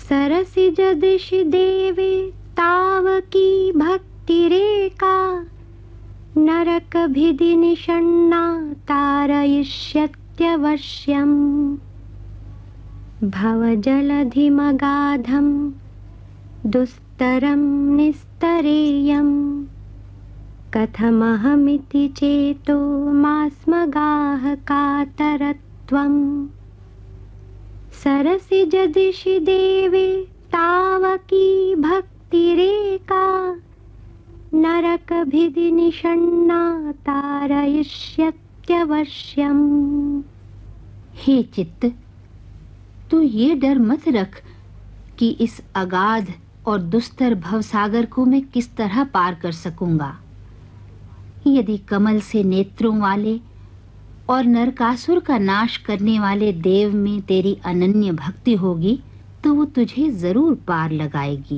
सरसि जदिषि देवे तावकी भक्तिरेका नरकभिदि निषण्णा तारयिष्यत्यवश्यम् भवजलधिमगाधं दुस्तरं निस्तरेयं कथमहमिति चेतो मास्मगाः कातरत्वम् सरसि जदिषि देवे तावकी भक्तिरेका नरकभिदि निषण्णा तारयिष्यत्यवश्यम्। हे चित्त, तू ये डर मत रख कि इस अगाध और दुस्तर भवसागर को मैं किस तरह पार कर सकूंगा। यदि कमल से नेत्रों वाले और नरकासुर का नाश करने वाले देव में तेरी अनन्य भक्ति होगी तो वो तुझे जरूर पार लगाएगी।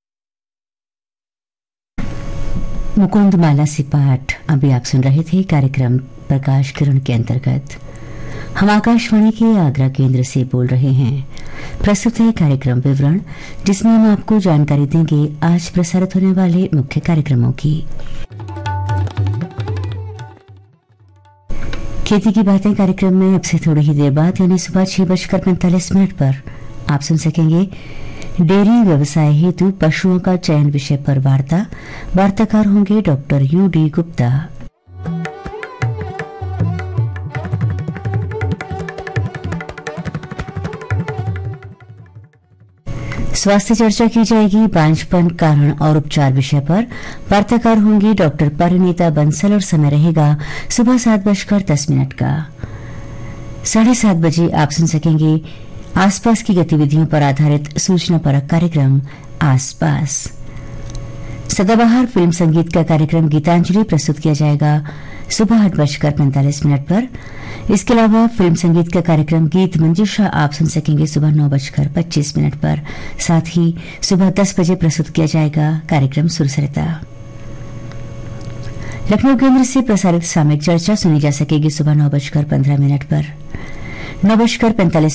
मुकुंदमाला से पाठ अभी आप सुन रहे थे कार्यक्रम प्रकाश किरण के अंतर्गत। हम आकाशवाणी के आगरा केंद्र से बोल रहे हैं। प्रस्तुत है कार्यक्रम विवरण, जिसमें हम आपको जानकारी देंगे आज प्रसारित होने वाले मुख्य कार्यक्रमों की। खेती की बातें कार्यक्रम में अब से थोड़ी ही देर बाद यानी सुबह 6:45 पर आप सुन सकेंगे डेयरी व्यवसाय हेतु पशुओं का चयन विषय पर वार्ताकार होंगे डॉक्टर यूडी गुप्ता। स्वास्थ्य चर्चा की जाएगी बांझपन कारण और उपचार विषय पर। वार्ताकार होंगे डॉक्टर परिणीता बंसल और समय रहेगा सुबह 7:10 का। 7:30 बजे आप सुन सकेंगे आसपास की गतिविधियों पर आधारित सूचना परक कार्यक्रम आसपास। सदाबहार फिल्म संगीत का कार्यक्रम गीतांजलि प्रस्तुत किया जाएगा सुबह 8:45 पर। इसके अलावा फिल्म संगीत का कार्यक्रम गीत मंजूषा आप सुन सकेंगे सुबह 9:25 पर। साथ ही सुबह 10 बजे प्रस्तुत किया जाएगा कार्यक्रम सुरसरिता। लखनऊ केंद्र से प्रसारित सामयिक चर्चा सुनी जा सकेगी सुबह 9:15 पर। 9:45